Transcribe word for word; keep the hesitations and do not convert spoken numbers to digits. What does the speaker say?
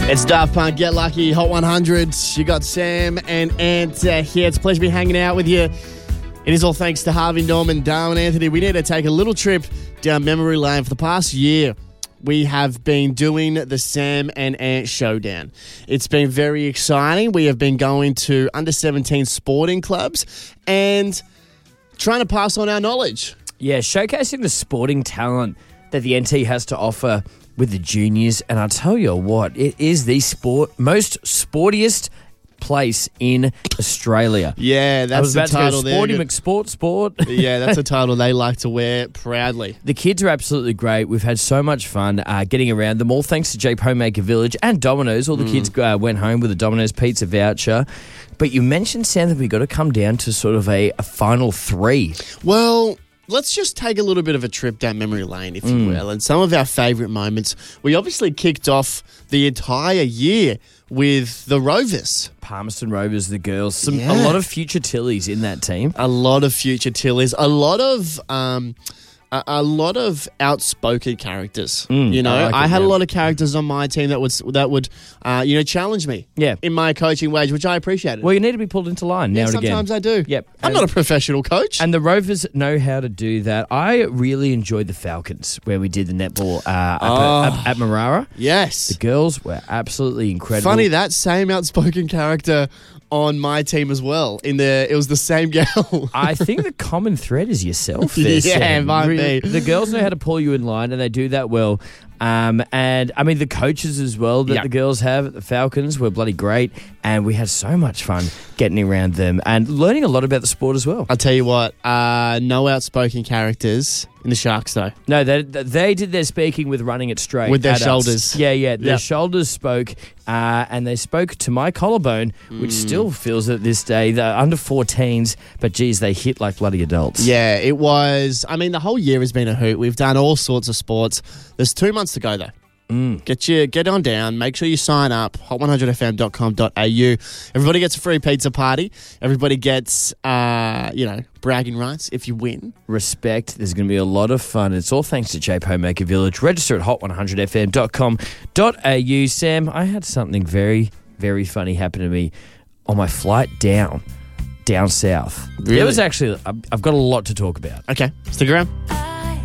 It's Daft Punk, Get Lucky, Hot one hundred. You got Sam and Ant uh, here. It's a pleasure to be hanging out with you. It is all thanks to Harvey Norman, Darwin Anthony. We need to take a little trip down memory lane. For the past year, we have been doing the Sam and Ant Showdown. It's been very exciting. We have been going to under seventeen sporting clubs and trying to pass on our knowledge. Yeah, showcasing the sporting talent that the N T has to offer with the juniors. And I tell you what, it is the sport most sportiest place in Australia. Yeah, that's I was the about title to go, there. Sporty McSport Sport. Yeah, that's a title they like to wear proudly. The kids are absolutely great. We've had so much fun uh, getting around them, all thanks to Jeep Homemaker Village and Domino's. All the mm. kids uh, went home with a Domino's pizza voucher. But you mentioned, Sam, that we've got to come down to sort of a, a final three. Well, let's just take a little bit of a trip down memory lane, if you Mm. will, and some of our favourite moments. We obviously kicked off the entire year with the Rovers. Palmerston Rovers, the girls. Some, Yeah. A lot of future Tillies in that team. A lot of future Tillies, a lot of um, a, a lot of outspoken characters. Mm, you know, I I, like it, had yeah. a lot of characters on my team that would that would uh, you know challenge me. Yeah. in my coaching ways, which I appreciated. Well, you need to be pulled into line yeah, now and again. sometimes I do. Yep. I'm And- not a professional coach. And the Rovers know how to do that. I really enjoyed the Falcons where we did the netball uh, up Oh. at, up at Marara. yes. The girls were absolutely incredible. Funny, that same outspoken character on my team as well. In the it was the same girl. I think the common thread is yourself there, Yeah, Sam. it might Really, be. The girls know how to pull you in line, and they do that well. Um, and, I mean, the coaches as well that Yep. the girls have at the Falcons were bloody great, and we had so much fun getting around them and learning a lot about the sport as well. I'll tell you what, uh, no outspoken characters in the Sharks though. No, they they did their speaking with running it straight. With their at us. shoulders. Yeah, yeah. Their Yep. shoulders spoke, uh, and they spoke to my collarbone, which Mm. still feels at this day. They're under fourteens, but geez, they hit like bloody adults. Yeah, it was. I mean, the whole year has been a hoot. We've done all sorts of sports. There's two months to go though. Mm. Get you get on down. Make sure you sign up. hot one hundred f m dot com dot a u. Everybody gets a free pizza party. Everybody gets, uh, you know, bragging rights if you win. Respect. There's going to be a lot of fun. It's all thanks to Jeep Homemaker Village. Register at hot one hundred f m dot com dot a u. Sam, I had something very, very funny happen to me on my flight down, down south. Really? There was actually, I've I've got a lot to talk about. Okay, stick around. I